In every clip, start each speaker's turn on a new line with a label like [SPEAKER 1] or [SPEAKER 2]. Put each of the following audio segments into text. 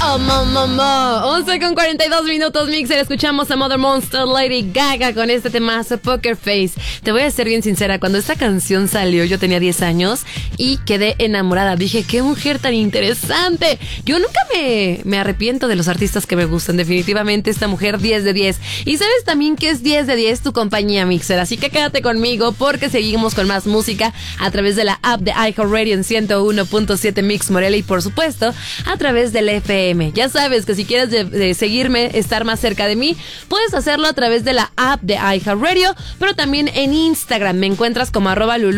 [SPEAKER 1] Oh, mamá. 11:42 Mixer. Escuchamos a Mother Monster, Lady Gaga con este temazo Poker Face. Te voy a ser bien sincera, cuando esta canción salió yo tenía 10 años y quedé enamorada. Dije, qué mujer tan interesante. Yo nunca me arrepiento de los artistas que me gustan. Definitivamente esta mujer 10 de 10. Y sabes también que es 10 de 10 tu compañía, Mixer. Así que quédate conmigo porque seguimos con más música a través de la app de iHeartRadio en 101.7 Mix Morelia y por supuesto a través del FM. Ya sabes que si quieres de seguirme, estar más cerca de mí, puedes hacerlo a través de la app de iHeartRadio, pero también en Instagram me encuentras como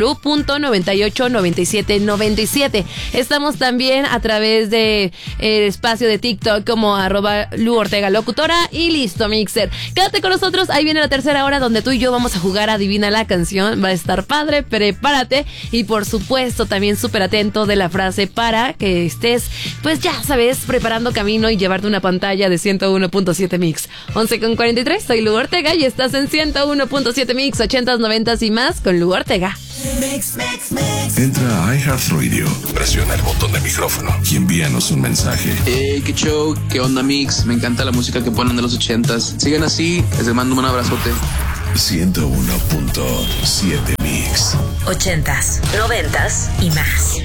[SPEAKER 1] @lulu.989797. Estamos también a través de el espacio de TikTok como @LuOrtegaLocutora y listo, Mixer. Quédate con nosotros, ahí viene la tercera hora donde tú y yo vamos a jugar a Adivina la Canción. Va a estar padre, prepárate y por supuesto también súper atento de la frase para que estés, pues ya sabes, preparando camino y llevarte una pantalla de 101.7 Mix. 11:43, soy Lu Ortega y estás en 101.7 Mix, 80s, 90s y más con Lu Ortega.
[SPEAKER 2] Entra a iHeartRadio, presiona el botón de micrófono y envíanos un mensaje.
[SPEAKER 3] Qué show, qué onda Mix, me encanta la música que ponen de los 80s. Sigan así, les mando un abrazote.
[SPEAKER 2] 101.7 Mix.
[SPEAKER 4] 80s, 90s y más.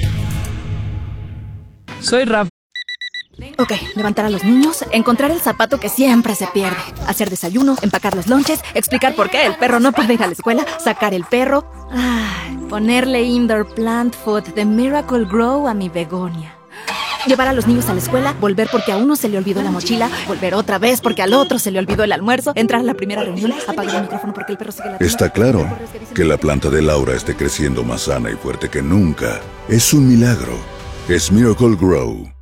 [SPEAKER 1] Soy Rafa.
[SPEAKER 5] Ok, levantar a los niños, encontrar el zapato que siempre se pierde, hacer desayuno, empacar los lonches, explicar por qué el perro no puede ir a la escuela, sacar el perro, ponerle indoor plant food de Miracle Grow a mi begonia. Llevar a los niños a la escuela, volver porque a uno se le olvidó la mochila, volver otra vez porque al otro se le olvidó el almuerzo, entrar a la primera reunión, apagar el micrófono porque el perro sigue ladrando.
[SPEAKER 2] Está claro que la planta de Laura esté creciendo más sana y fuerte que nunca. Es un milagro. Es Miracle Grow.